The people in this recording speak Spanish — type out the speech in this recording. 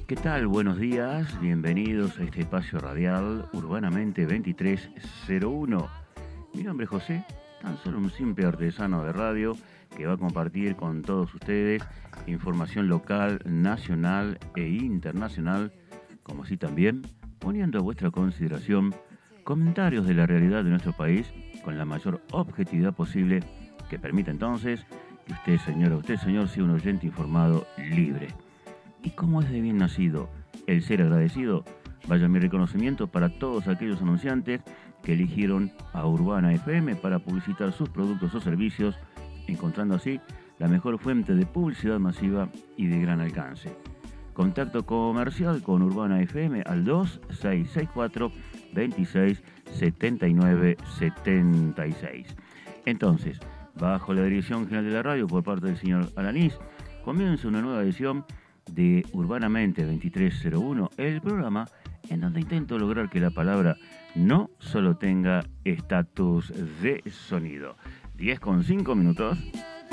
¿Qué tal? Buenos días, bienvenidos a este espacio radial Urbanamente 2301. Mi nombre es José, tan solo un simple artesano de radio que va a compartir con todos ustedes información local, nacional e internacional, como así también poniendo a vuestra consideración comentarios de la realidad de nuestro país con la mayor objetividad posible que permita entonces que usted, señora, usted, señor, sea un oyente informado libre. Y como es de bien nacido el ser agradecido, vaya mi reconocimiento para todos aquellos anunciantes que eligieron a Urbana FM para publicitar sus productos o servicios, encontrando así la mejor fuente de publicidad masiva y de gran alcance. Contacto comercial con Urbana FM al 2664 26 79 76. Entonces, bajo la dirección general de la radio por parte del señor Alanís, comienza una nueva edición de Urbanamente 2301, el programa en donde intento lograr que la palabra no solo tenga estatus de sonido. 10 con 5 minutos.